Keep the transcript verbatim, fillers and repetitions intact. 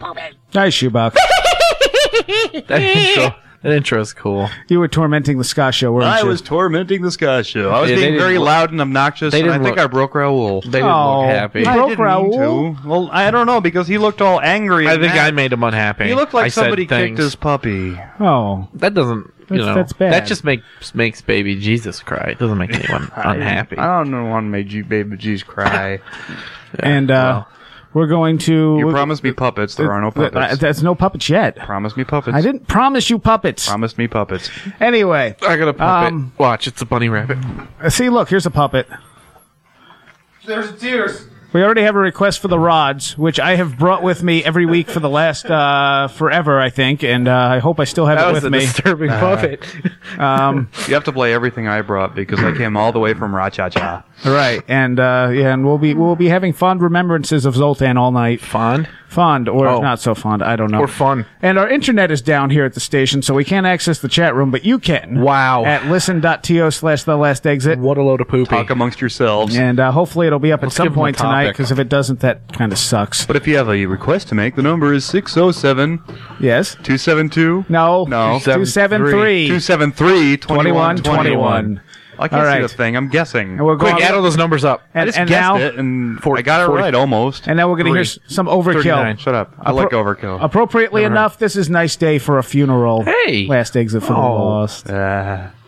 Nice, Shoebuck. That intro, that intro is cool. You were tormenting the ska show, weren't I you? was tormenting the ska show. I was Yeah, they being didn't very look- loud and obnoxious, they and I didn't think look- I broke Raoul. They didn't Oh, look happy. I I broke didn't mean Raoul. to. Well, I don't know, because he looked all angry. I and think mad. I made him unhappy. He looked like I said somebody kicked things. his puppy. Oh. That doesn't, you That's- know, that's bad. that just makes makes baby Jesus cry. It doesn't make anyone unhappy. I don't know want to make you baby G's cry. And uh, we're going to... You we're- promised me puppets. There are no Uh, puppets. There's no puppets yet. Promise me puppets. I didn't promise you puppets. Promise me puppets. Anyway, I got a puppet. Um, Watch, it's a bunny rabbit. see, look, here's a puppet. There's tears. We already have a request for the rods, which I have brought with me every week for the last uh, forever, I think, and uh, I hope I still have That it was with a me. disturbing puppet. Um, You have to play everything I brought because I came all the way from Ra-Cha-Cha. right, and uh, yeah, and we'll be we'll be having fond remembrances of Zoltan all night. Fond Fond or Oh. not so fond, I don't know. or fun? And our internet is down here at the station, so we can't access the chat room, but you can. Wow. At listen.to slash the last exit. What a load of poopy. Talk amongst yourselves. And uh, hopefully it'll be up Let's at some give 'em a point tonight, topic. because if it doesn't, that kind of sucks. But if you have a request to make, the number is six oh seven, Yes? two seven two, No. No. two seven three, two seven three, twenty-one twenty-one twenty-one. twenty-one. I can't All see right. the thing. I'm guessing. And we're going Quick, add all those numbers up. I and, just and guessed now, it, and forty- I got it forty. right almost. and now we're going to hear Three. s- some overkill. thirty-nine. Shut up. I like overkill. Appropriately enough, this is nice day for a funeral. Hey. Last exit for the Oh. lost. Uh,